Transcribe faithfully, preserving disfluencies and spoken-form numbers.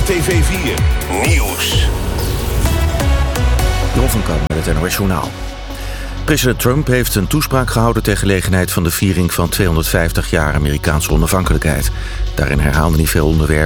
R T V vier Nieuws. Ron van Kamp met het N O S Journaal. President Trump heeft een toespraak gehouden ter gelegenheid van de viering van tweehonderdvijftig jaar Amerikaanse onafhankelijkheid. Daarin herhaalde hij veel onderwerpen